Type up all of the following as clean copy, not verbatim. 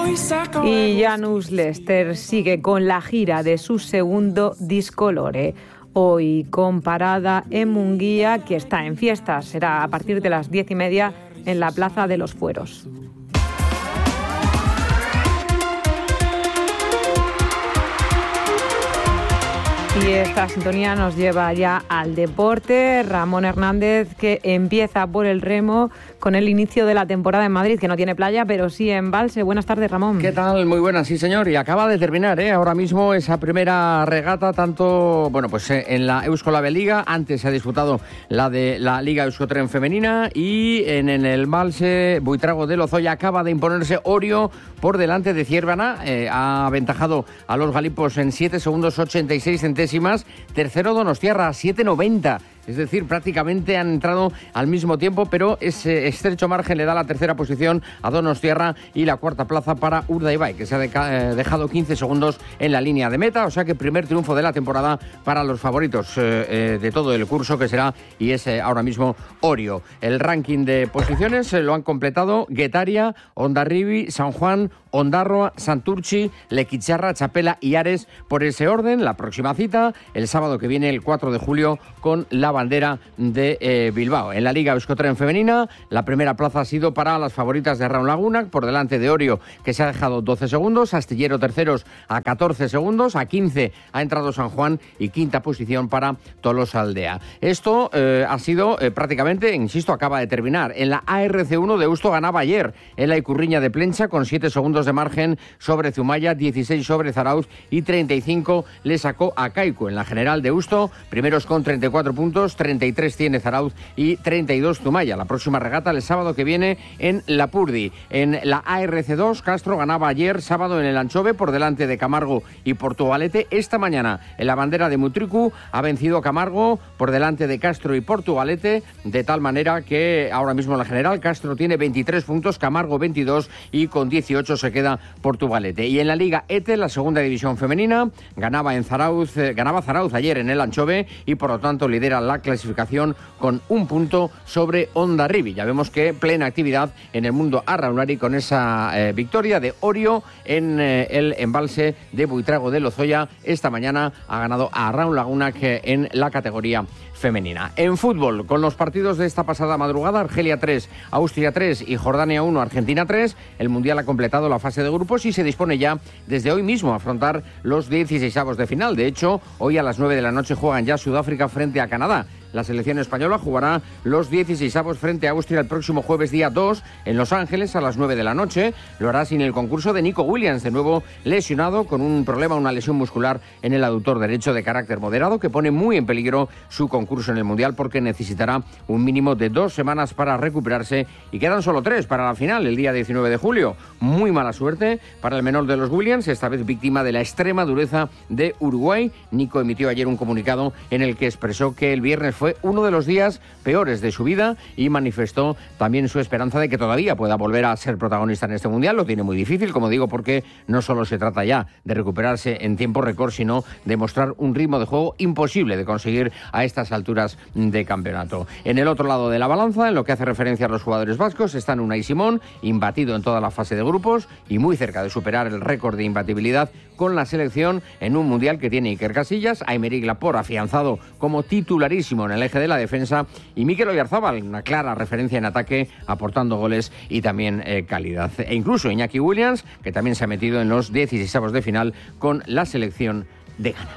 Y Janus Lester sigue con la gira de su segundo disco Lore. Hoy con parada en Munguía, que está en fiestas. Será a partir de las 10:30 en la Plaza de los Fueros. Y esta sintonía nos lleva ya al deporte. Ramón Hernández, que empieza por el remo con el inicio de la temporada en Madrid, que no tiene playa, pero sí embalse. Buenas tardes, Ramón. ¿Qué tal? Muy buenas, sí señor. Y acaba de terminar, ahora mismo esa primera regata, tanto en la Eusko-Label Liga. Antes se ha disputado la de la Liga Euskotren femenina, y en el embalse Buitrago de Lozoya acaba de imponerse Orio por delante de Ciervana. Ha aventajado a los galipos en 7 segundos 86 centésimas. Tercero Donostiarra, 7:90. Es decir, prácticamente han entrado al mismo tiempo, pero ese estrecho margen le da la tercera posición a Donostiarra y la cuarta plaza para Urdaibai, que se ha dejado 15 segundos en la línea de meta. O sea que primer triunfo de la temporada para los favoritos de todo el curso, que será y es ahora mismo Orio. El ranking de posiciones lo han completado Guetaria, Hondarribi, San Juan, Ondarroa, Santurchi, Lequicharra, Chapela y Ares, por ese orden. La próxima cita, el sábado que viene, el 4 de julio, con la bandera de Bilbao. En la Liga Euskotren femenina, la primera plaza ha sido para las favoritas de Raun Laguna, por delante de Orio, que se ha dejado 12 segundos, Astillero terceros a 14 segundos, a 15 ha entrado San Juan y quinta posición para Tolosa Aldea. Esto ha sido prácticamente, insisto, acaba de terminar. En la ARC1 de Deusto ganaba ayer en la Icurriña de Plencha con 7 segundos de margen sobre Zumaya, 16 sobre Zarauz y 35 le sacó a Kaiku. En la general de Deusto, primeros con 34 puntos, 33 tiene Zarauz y 32 Zumaya. La próxima regata el sábado que viene en Lapurdi. En la ARC2, Castro ganaba ayer sábado en el Anchove por delante de Camargo y Portugalete. Esta mañana en la bandera de Mutriku ha vencido Camargo por delante de Castro y Portugalete, de tal manera que ahora mismo en la general Castro tiene 23 puntos, Camargo 22 y con 18 se queda Portugalete. Y en la Liga ETE, la segunda división femenina, ganaba Zarauz ayer en el Anchove y por lo tanto lidera la clasificación con un punto sobre Hondarribi. Ya vemos que plena actividad en el mundo arraunari con esa victoria de Orio en el embalse de Buitrago de Lozoya. Esta mañana ha ganado a Raun Laguna en la categoría femenina. En fútbol, con los partidos de esta pasada madrugada, Argelia 3, Austria 3 y Jordania 1, Argentina 3, el Mundial ha completado la fase de grupos y se dispone ya desde hoy mismo a afrontar los 16avos de final. De hecho, hoy a las 9 de la noche juegan ya Sudáfrica frente a Canadá. La selección española jugará los 16avos frente a Austria el próximo jueves día 2 en Los Ángeles a las 9 de la noche. Lo hará sin el concurso de Nico Williams, de nuevo lesionado con un problema, una lesión muscular en el aductor derecho de carácter moderado, que pone muy en peligro su concurso en el Mundial porque necesitará un mínimo de 2 semanas para recuperarse y quedan solo 3 para la final el día 19 de julio. Muy mala suerte para el menor de los Williams, esta vez víctima de la extrema dureza de Uruguay. Nico emitió ayer un comunicado en el que expresó que el viernes fue uno de los días peores de su vida y manifestó también su esperanza de que todavía pueda volver a ser protagonista en este Mundial. Lo tiene muy difícil, como digo, porque no solo se trata ya de recuperarse en tiempo récord, sino de mostrar un ritmo de juego imposible de conseguir a estas alturas de campeonato. En el otro lado de la balanza, en lo que hace referencia a los jugadores vascos, están Unai Simón, imbatido en toda la fase de grupos y muy cerca de superar el récord de imbatibilidad con la selección en un Mundial que tiene Iker Casillas, Aymeric Laporte afianzado como titularísimo en el eje de la defensa y Mikel Oyarzábal, una clara referencia en ataque, aportando goles y también calidad. E incluso Iñaki Williams, que también se ha metido en los 16avos de final con la selección de Ghana.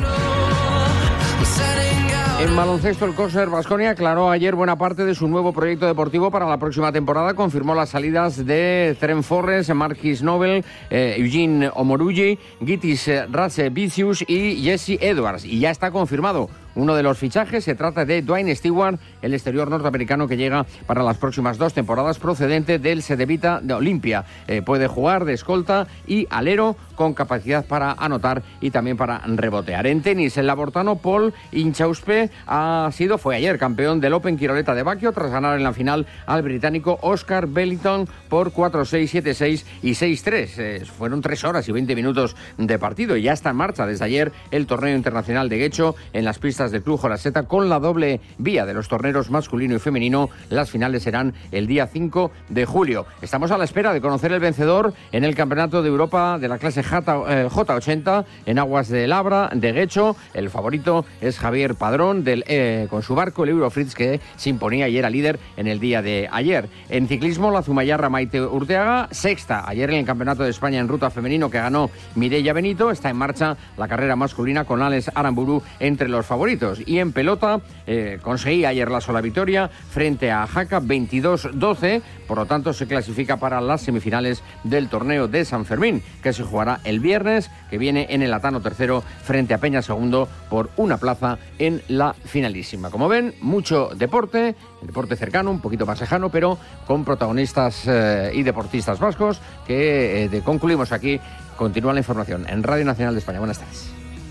En baloncesto, el Koser Baskonia aclaró ayer buena parte de su nuevo proyecto deportivo para la próxima temporada. Confirmó las salidas de Trent Forrest, Marquis Nobel, Eugene Omorugi, Gitis Ratsevicius y Jesse Edwards. Y ya está confirmado uno de los fichajes, se trata de Dwayne Stewart, el exterior norteamericano que llega para las próximas 2 temporadas procedente del Cedevita de Olimpia. Puede jugar de escolta y alero con capacidad para anotar y también para rebotear. En tenis, el labortano Paul Inchauspe fue ayer campeón del Open Quiroleta de Baquio tras ganar en la final al británico Oscar Bellington por 4-6, 7-6 y 6-3. Fueron 3 horas y 20 minutos de partido y ya está en marcha desde ayer el torneo internacional de Guecho en las pistas canchas del Club Jolaseta con la doble vía de los torneos masculino y femenino. Las finales serán el día 5 de julio. Estamos a la espera de conocer el vencedor en el Campeonato de Europa de la clase J80 en aguas de Labra, de Guecho. El favorito es Javier Padrón con su barco, el Eurofritz, que se imponía y era líder en el día de ayer. En ciclismo, la zumayarra Maite Urteaga, sexta ayer en el Campeonato de España en ruta femenino que ganó Mireia Benito. Está en marcha la carrera masculina con Alex Aramburu entre los favoritos. Y en pelota conseguía ayer la sola victoria frente a Jaca, 22-12, por lo tanto se clasifica para las semifinales del torneo de San Fermín, que se jugará el viernes, que viene en el Atano tercero frente a Peña segundo por una plaza en la finalísima. Como ven, mucho deporte, el deporte cercano, un poquito más lejano, pero con protagonistas y deportistas vascos que concluimos aquí. Continúa la información en Radio Nacional de España. Buenas tardes.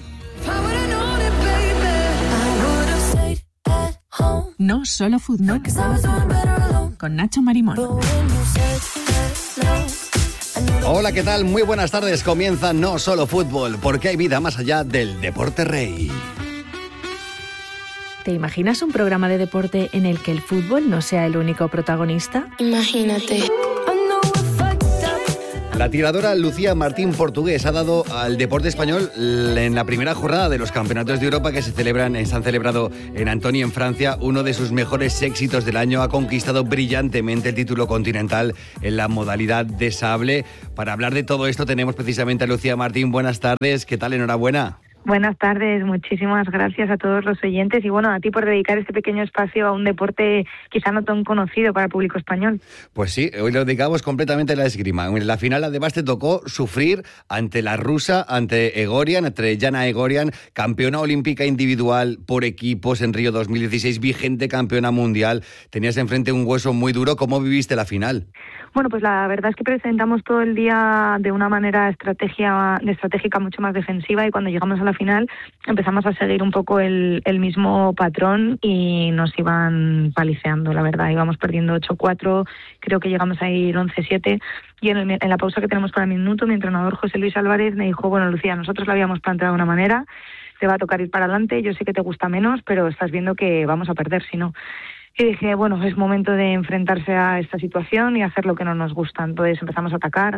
No solo fútbol, con Nacho Marimón. Hola, ¿qué tal? Muy buenas tardes. Comienza No Solo Fútbol, porque hay vida más allá del deporte rey. ¿Te imaginas un programa de deporte en el que el fútbol no sea el único protagonista? Imagínate. La tiradora Lucía Martín Portugués ha dado al deporte español en la primera jornada de los campeonatos de Europa que se han celebrado en Antony, en Francia, uno de sus mejores éxitos del año. Ha conquistado brillantemente el título continental en la modalidad de sable. Para hablar de todo esto tenemos precisamente a Lucía Martín. Buenas tardes, ¿qué tal? Enhorabuena. Buenas tardes, muchísimas gracias a todos los oyentes y bueno, a ti por dedicar este pequeño espacio a un deporte quizá no tan conocido para el público español. Pues sí, hoy lo dedicamos completamente a la esgrima. En la final además te tocó sufrir ante la rusa, ante Jana Egorian, campeona olímpica individual por equipos en Río 2016, vigente campeona mundial. Tenías enfrente un hueso muy duro. ¿Cómo viviste la final? Bueno, pues la verdad es que presentamos todo el día de una manera estratégica mucho más defensiva y cuando llegamos a la final empezamos a seguir un poco el mismo patrón y nos iban paliceando, la verdad. Íbamos perdiendo 8-4, creo que llegamos a ir 11-7 y en la pausa que tenemos para mi minuto, mi entrenador José Luis Álvarez me dijo, bueno, Lucía, nosotros lo habíamos planteado de una manera, te va a tocar ir para adelante, yo sé que te gusta menos, pero estás viendo que vamos a perder si no. Y dije, bueno, es momento de enfrentarse a esta situación y hacer lo que no nos gusta. Entonces empezamos a atacar.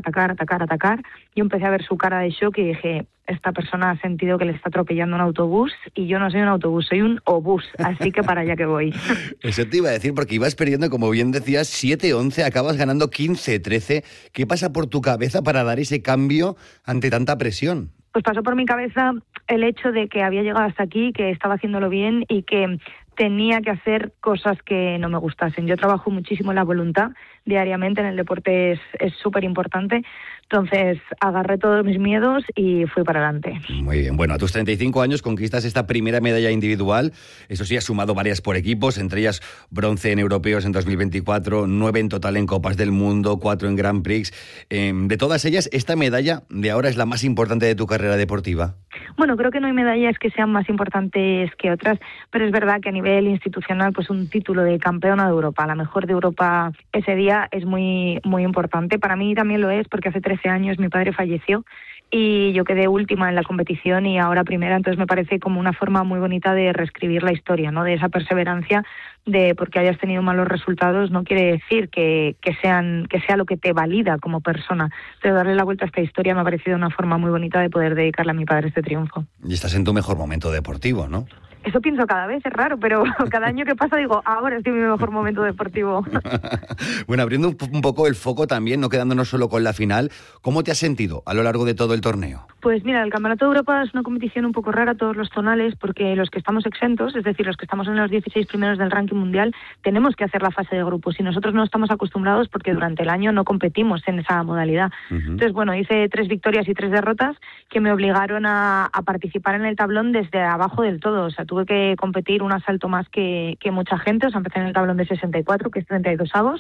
Yo empecé a ver su cara de shock y dije, esta persona ha sentido que le está atropellando un autobús y yo no soy un autobús, soy un obús, así que para allá que voy. Eso te iba a decir, porque ibas perdiendo, como bien decías, 7-11, acabas ganando 15-13. ¿Qué pasa por tu cabeza para dar ese cambio ante tanta presión? Pues pasó por mi cabeza el hecho de que había llegado hasta aquí, que estaba haciéndolo bien y que tenía que hacer cosas que no me gustasen. Yo trabajo muchísimo en la voluntad diariamente, en el deporte es súper importante. Entonces agarré todos mis miedos y fui para adelante. Muy bien, bueno, a tus 35 años conquistas esta primera medalla individual. Eso sí, has sumado varias por equipos, entre ellas bronce en europeos en 2024, 9 en total en Copas del Mundo, 4 en Grand Prix. De todas ellas, ¿esta medalla de ahora es la más importante de tu carrera deportiva? Bueno, creo que no hay medallas que sean más importantes que otras, pero es verdad que a nivel institucional, pues un título de campeona de Europa, la mejor de Europa ese día es muy, muy importante. Para mí también lo es porque hace 13 años mi padre falleció y yo quedé última en la competición y ahora primera, entonces me parece como una forma muy bonita de reescribir la historia, ¿no? De esa perseverancia, de porque hayas tenido malos resultados no quiere decir que sea lo que te valida como persona, pero darle la vuelta a esta historia me ha parecido una forma muy bonita de poder dedicarle a mi padre este triunfo. Y estás en tu mejor momento deportivo, ¿no? Eso pienso cada vez, es raro, pero cada año que pasa digo, ahora estoy en mi mejor momento deportivo. Bueno, abriendo un poco el foco también, no quedándonos solo con la final, ¿cómo te has sentido a lo largo de todo el torneo? Pues mira, el Campeonato de Europa es una competición un poco rara a todos los zonales, porque los que estamos exentos, es decir, los que estamos en los 16 primeros del ranking mundial, tenemos que hacer la fase de grupos y nosotros no estamos acostumbrados porque durante el año no competimos en esa modalidad. Entonces, bueno, hice 3 victorias y 3 derrotas que me obligaron a participar en el tablón desde abajo del todo, o sea, tuve que competir un asalto más que mucha gente, o sea, empecé en el tablón de 64, que es 32avos,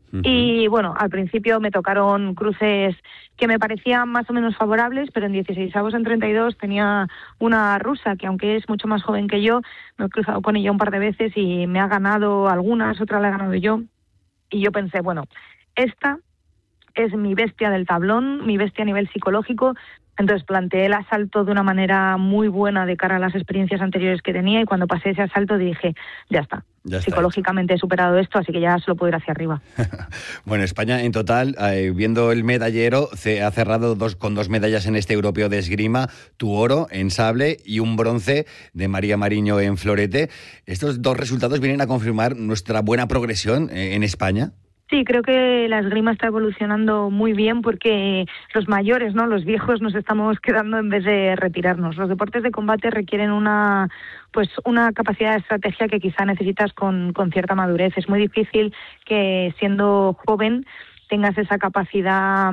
y bueno, al principio me tocaron cruces que me parecían más o menos favorables, pero en 16avos en 32 tenía una rusa que aunque es mucho más joven que yo, me he cruzado con ella un par de veces y me ha ganado algunas, otras la he ganado yo, y yo pensé, bueno, esta es mi bestia del tablón, mi bestia a nivel psicológico. Entonces planteé el asalto de una manera muy buena de cara a las experiencias anteriores que tenía, y cuando pasé ese asalto dije, ya está. Psicológicamente he superado esto, así que ya solo puedo ir hacia arriba. Bueno, España en total, viendo el medallero, ha cerrado con 2 medallas en este europeo de esgrima, tu oro en sable y un bronce de María Mariño en florete. ¿Estos 2 resultados vienen a confirmar nuestra buena progresión en España? Sí, creo que la esgrima está evolucionando muy bien porque los mayores, ¿no?, los viejos, nos estamos quedando en vez de retirarnos. Los deportes de combate requieren una capacidad de estrategia que quizá necesitas con cierta madurez. Es muy difícil que siendo joven tengas esa capacidad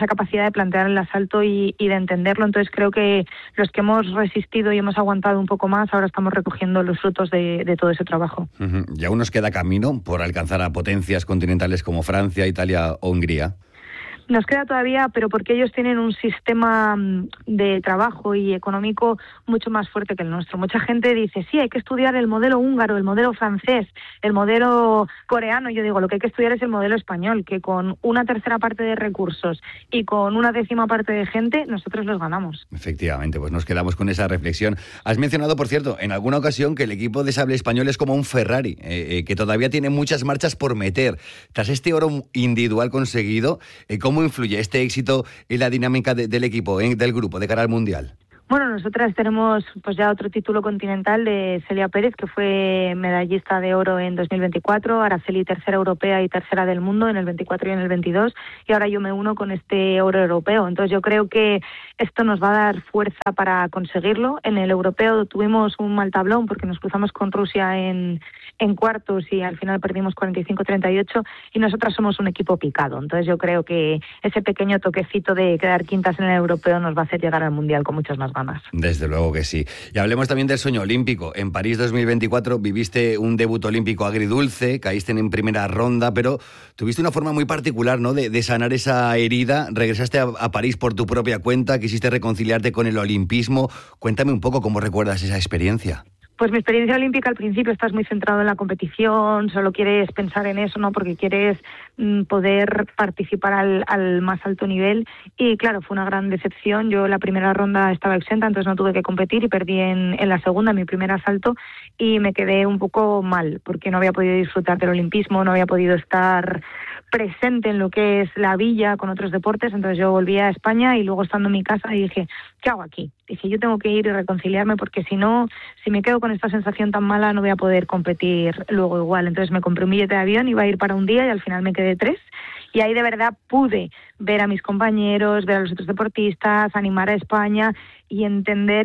de plantear el asalto y de entenderlo. Entonces creo que los que hemos resistido y hemos aguantado un poco más, ahora estamos recogiendo los frutos de todo ese trabajo. ¿Y aún nos queda camino por alcanzar a potencias continentales como Francia, Italia o Hungría? Nos queda todavía, pero porque ellos tienen un sistema de trabajo y económico mucho más fuerte que el nuestro. Mucha gente dice, sí, hay que estudiar el modelo húngaro, el modelo francés, el modelo coreano. Yo digo, lo que hay que estudiar es el modelo español, que con 1/3 parte de recursos y con 1/10 parte de gente, nosotros los ganamos. Efectivamente, pues nos quedamos con esa reflexión. Has mencionado, por cierto, en alguna ocasión que el equipo de sable español es como un Ferrari, que todavía tiene muchas marchas por meter. Tras este oro individual conseguido, ¿cómo influye este éxito en la dinámica del equipo, del grupo, de cara al Mundial? Bueno, nosotras tenemos pues ya otro título continental de Celia Pérez, que fue medallista de oro en 2024, Araceli 3ª europea y 3ª del mundo en el 24 y en el 22, y ahora yo me uno con este oro europeo. Entonces yo creo que esto nos va a dar fuerza para conseguirlo. En el europeo tuvimos un mal tablón porque nos cruzamos con Rusia en cuartos y al final perdimos 45-38, y nosotras somos un equipo picado. Entonces yo creo que ese pequeño toquecito de quedar quintas en el europeo nos va a hacer llegar al Mundial con muchas más ganas. Desde luego que sí. Y hablemos también del sueño olímpico. En París 2024 viviste un debut olímpico agridulce, caíste en primera ronda, pero tuviste una forma muy particular, ¿no?, de sanar esa herida. Regresaste a París por tu propia cuenta, quisiste reconciliarte con el olimpismo. Cuéntame un poco cómo recuerdas esa experiencia. Pues mi experiencia olímpica, al principio estás muy centrado en la competición, solo quieres pensar en eso, ¿no?, porque quieres poder participar al más alto nivel, y claro, fue una gran decepción. Yo en la primera ronda estaba exenta, entonces no tuve que competir, y perdí en la segunda, mi primer asalto, y me quedé un poco mal, porque no había podido disfrutar del olimpismo, no había podido estar presente en lo que es la villa con otros deportes. Entonces yo volví a España y luego, estando en mi casa, dije, ¿qué hago aquí? Dije, yo tengo que ir y reconciliarme, porque si no, si me quedo con esta sensación tan mala, no voy a poder competir luego igual. Entonces me compré un billete de avión, iba a ir para un día y al final me quedé 3, y ahí de verdad pude ver a mis compañeros, ver a los otros deportistas, animar a España y entender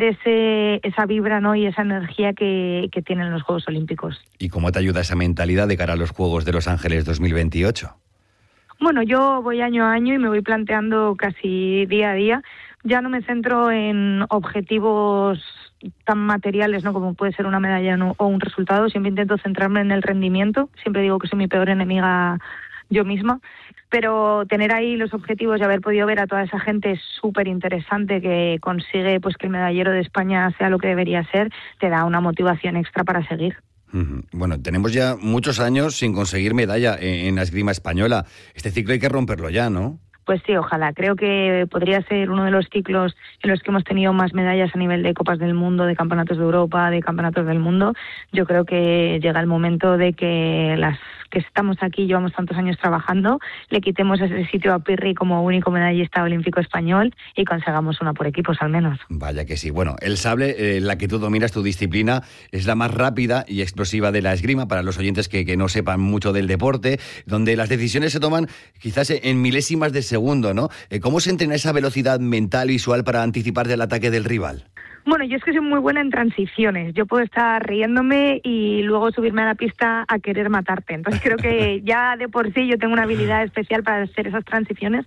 esa vibra, ¿no?, y esa energía que tienen los Juegos Olímpicos. ¿Y cómo te ayuda esa mentalidad de cara a los Juegos de Los Ángeles 2028? Bueno, yo voy año a año y me voy planteando casi día a día. Ya no me centro en objetivos tan materiales, ¿no?, como puede ser una medalla o un resultado. Siempre intento centrarme en el rendimiento. Siempre digo que soy mi peor enemiga yo misma. Pero tener ahí los objetivos y haber podido ver a toda esa gente súper interesante que consigue pues que el medallero de España sea lo que debería ser, te da una motivación extra para seguir. Bueno, tenemos ya muchos años sin conseguir medalla en la esgrima española. Este ciclo hay que romperlo ya, ¿no? Pues sí, ojalá. Creo que podría ser uno de los ciclos en los que hemos tenido más medallas a nivel de Copas del Mundo, de Campeonatos de Europa, de Campeonatos del Mundo. Yo creo que llega el momento de que las que estamos aquí, llevamos tantos años trabajando, le quitemos ese sitio a Pirri como único medallista olímpico español y consigamos una por equipos al menos. Vaya que sí. Bueno, el sable, la que tú dominas, tu disciplina, es la más rápida y explosiva de la esgrima, para los oyentes que no sepan mucho del deporte, donde las decisiones se toman quizás en milésimas de segundo, ¿no? ¿Cómo se entrena esa velocidad mental y visual para anticipar del ataque del rival? Bueno, yo es que soy muy buena en transiciones. Yo puedo estar riéndome y luego subirme a la pista a querer matarte. Entonces creo que ya de por sí yo tengo una habilidad especial para hacer esas transiciones,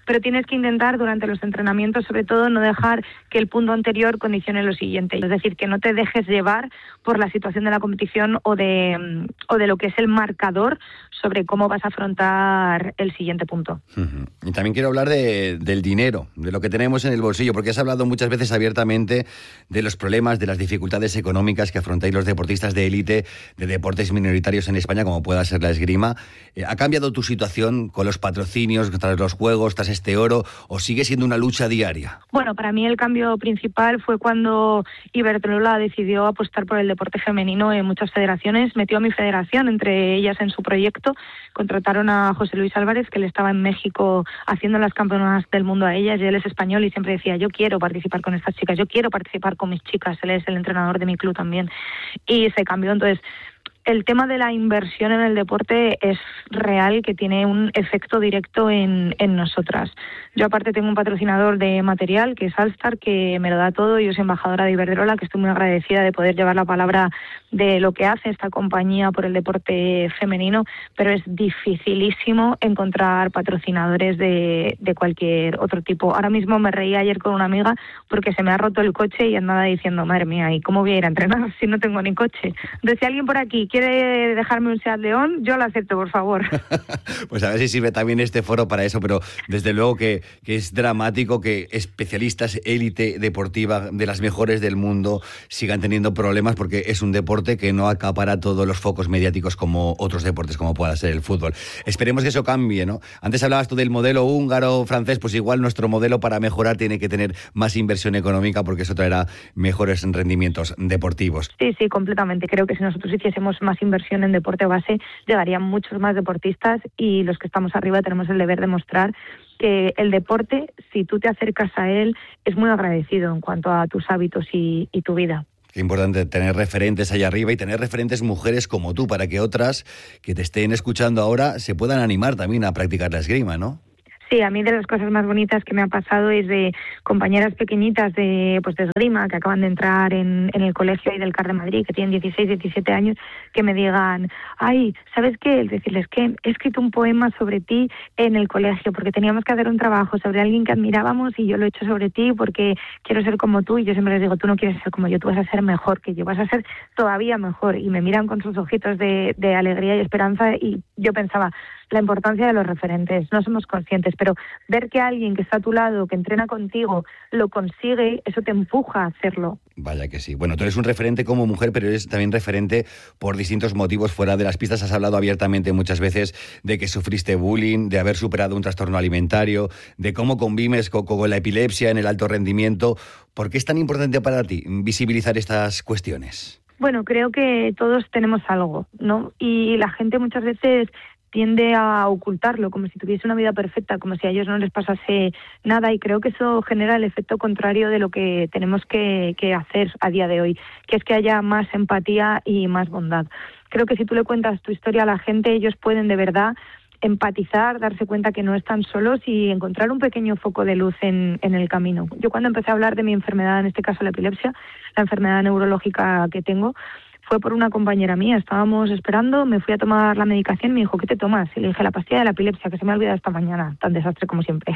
pero tienes que intentar durante los entrenamientos, sobre todo, no dejar que el punto anterior condicione lo siguiente. Es decir, que no te dejes llevar por la situación de la competición o de lo que es el marcador sobre cómo vas a afrontar el siguiente punto. Y también quiero hablar del dinero, de lo que tenemos en el bolsillo, porque has hablado muchas veces abiertamente de los problemas, de las dificultades económicas que afrontáis los deportistas de élite, de deportes minoritarios en España, como pueda ser la esgrima. ¿Ha cambiado tu situación con los patrocinios, tras los juegos, tras este oro, o sigue siendo una lucha diaria? Bueno, para mí el cambio principal fue cuando Iberdrola decidió apostar por el deporte femenino en muchas federaciones, metió a mi federación entre ellas en su proyecto, contrataron a José Luis Álvarez, que él estaba en México haciendo las campeonatas del mundo a ellas, y él es español y siempre decía, yo quiero participar con estas chicas, yo quiero participar con mis chicas, él es el entrenador de mi club también, y se cambió. Entonces, el tema de la inversión en el deporte es real, que tiene un efecto directo en nosotras. Yo aparte tengo un patrocinador de material, que es Allstar, que me lo da todo. Yo soy embajadora de Iberdrola, que estoy muy agradecida de poder llevar la palabra de lo que hace esta compañía por el deporte femenino, pero es dificilísimo encontrar patrocinadores de cualquier otro tipo. Ahora mismo me reí ayer con una amiga porque se me ha roto el coche y andaba diciendo, madre mía, ¿y cómo voy a ir a entrenar si no tengo ni coche? Entonces, si alguien por aquí quiere dejarme un Seat León, yo lo acepto, por favor. Pues a ver si sirve también este foro para eso, pero desde luego que es dramático que especialistas élite deportiva de las mejores del mundo sigan teniendo problemas, porque es un deporte que no acapara todos los focos mediáticos como otros deportes, como pueda ser el fútbol. Esperemos que eso cambie, ¿no? Antes hablabas tú del modelo húngaro, francés, pues igual nuestro modelo para mejorar tiene que tener más inversión económica, porque eso traerá mejores rendimientos deportivos. Sí, completamente. Creo que si nosotros hiciésemos más inversión en deporte base, llegarían muchos más deportistas, y los que estamos arriba tenemos el deber de mostrar que el deporte, si tú te acercas a él, es muy agradecido en cuanto a tus hábitos y tu vida. Qué importante tener referentes allá arriba y tener referentes mujeres como tú, para que otras que te estén escuchando ahora se puedan animar también a practicar la esgrima, ¿no? Sí, a mí de las cosas más bonitas que me ha pasado es de compañeras pequeñitas de esgrima que acaban de entrar en el colegio ahí del CAR de Madrid, que tienen 16, 17 años, que me digan, ay, ¿sabes qué? El decirles que he escrito un poema sobre ti en el colegio porque teníamos que hacer un trabajo sobre alguien que admirábamos y yo lo he hecho sobre ti porque quiero ser como tú, y yo siempre les digo, tú no quieres ser como yo, tú vas a ser mejor que yo, vas a ser todavía mejor, y me miran con sus ojitos de alegría y esperanza, y yo pensaba, la importancia de los referentes, no somos conscientes, pero ver que alguien que está a tu lado, que entrena contigo, lo consigue, eso te empuja a hacerlo. Vaya que sí. Bueno, tú eres un referente como mujer, pero eres también referente por distintos motivos fuera de las pistas. Has hablado abiertamente muchas veces de que sufriste bullying, de haber superado un trastorno alimentario, de cómo convives con la epilepsia en el alto rendimiento. ¿Por qué es tan importante para ti visibilizar estas cuestiones? Bueno, creo que todos tenemos algo, ¿no? Y la gente muchas veces tiende a ocultarlo, como si tuviese una vida perfecta, como si a ellos no les pasase nada, y creo que eso genera el efecto contrario de lo que tenemos que hacer a día de hoy, que es que haya más empatía y más bondad. Creo que si tú le cuentas tu historia a la gente, ellos pueden de verdad empatizar, darse cuenta que no están solos y encontrar un pequeño foco de luz en el camino. Yo cuando empecé a hablar de mi enfermedad, en este caso la epilepsia, la enfermedad neurológica que tengo, fue por una compañera mía. Estábamos esperando, me fui a tomar la medicación, me dijo, ¿qué te tomas? Y le dije, la pastilla de la epilepsia, que se me ha olvidado esta mañana, tan desastre como siempre.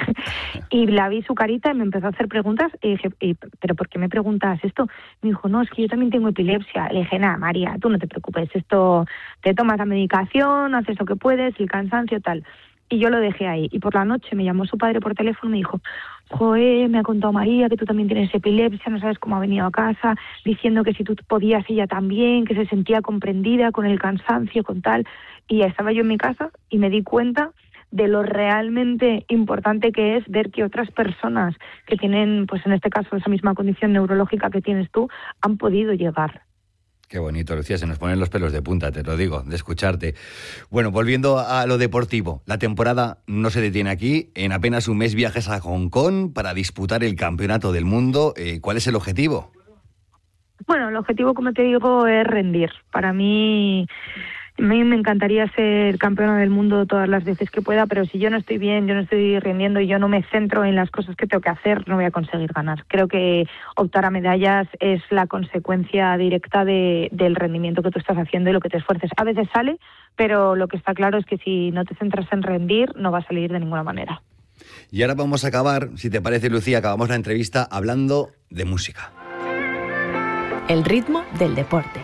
Y la vi su carita y me empezó a hacer preguntas, y dije, ¿pero por qué me preguntas esto? Me dijo, no, es que yo también tengo epilepsia. Le dije, nada, María, tú no te preocupes, esto, te tomas la medicación, haces lo que puedes, el cansancio, tal. Y yo lo dejé ahí. Y por la noche me llamó su padre por teléfono y me dijo, joder, me ha contado María que tú también tienes epilepsia, no sabes cómo ha venido a casa, diciendo que si tú podías ella también, que se sentía comprendida con el cansancio, con tal. Y estaba yo en mi casa y me di cuenta de lo realmente importante que es ver que otras personas que tienen, pues en este caso, esa misma condición neurológica que tienes tú, han podido llegar. Qué bonito, Lucía, se nos ponen los pelos de punta, te lo digo, de escucharte. Bueno, volviendo a lo deportivo, la temporada no se detiene aquí. En apenas un mes viajas a Hong Kong para disputar el Campeonato del Mundo. ¿Cuál es el objetivo? Bueno, el objetivo, como te digo, es rendir. Para mí... A mí me encantaría ser campeona del mundo todas las veces que pueda, pero si yo no estoy bien, yo no estoy rindiendo y yo no me centro en las cosas que tengo que hacer, no voy a conseguir ganar. Creo que optar a medallas es la consecuencia directa del rendimiento que tú estás haciendo y lo que te esfuerces. A veces sale, pero lo que está claro es que si no te centras en rendir, no va a salir de ninguna manera. Y ahora vamos a acabar, si te parece, Lucía, acabamos la entrevista hablando de música. El ritmo del deporte.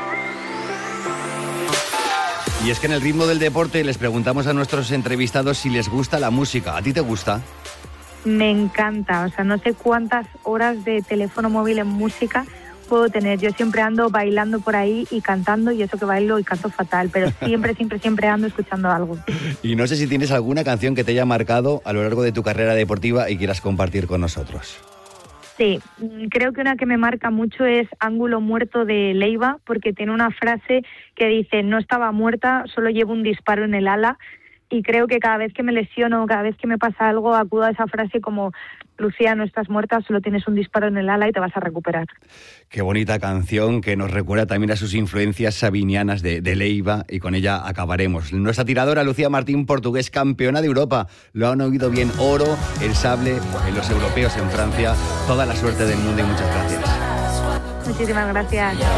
Y es que en el ritmo del deporte les preguntamos a nuestros entrevistados si les gusta la música. ¿A ti te gusta? Me encanta, o sea, no sé cuántas horas de teléfono móvil en música puedo tener. Yo siempre ando bailando por ahí y cantando, y eso que bailo y canto fatal, pero siempre ando escuchando algo. Y no sé si tienes alguna canción que te haya marcado a lo largo de tu carrera deportiva y quieras compartir con nosotros. Sí, creo que una que me marca mucho es Ángulo Muerto de Leiva, porque tiene una frase que dice: no estaba muerta, solo llevo un disparo en el ala. Y creo que cada vez que me lesiono, cada vez que me pasa algo, acudo a esa frase como: Lucía, no estás muerta, solo tienes un disparo en el ala y te vas a recuperar. Qué bonita canción que nos recuerda también a sus influencias sabinianas de Leiva, y con ella acabaremos. Nuestra tiradora Lucía Martín Portugués, campeona de Europa. Lo han oído bien, oro, el sable en los europeos en Francia. Toda la suerte del mundo y muchas gracias. Muchísimas gracias.